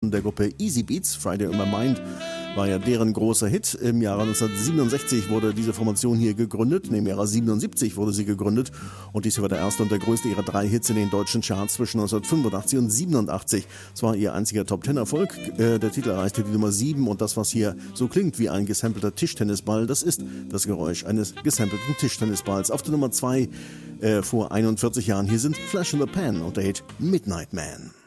Platten der Gruppe Easy Beats. Friday on My Mind war ja deren großer Hit. Im Jahre 1967 wurde diese Formation hier gegründet. Im Jahre 1977 wurde sie gegründet. Und dies war der erste und der größte ihrer 3 Hits in den deutschen Charts zwischen 1985 und 87. Es war ihr einziger Top-10-Erfolg. Der Titel erreichte die Nummer 7 und das, was hier so klingt wie ein gesampelter Tischtennisball, das ist das Geräusch eines gesampelten Tischtennisballs. Auf der Nummer 2 vor 41 Jahren. Hier sind Flash in the Pan und der Hit Midnight Man.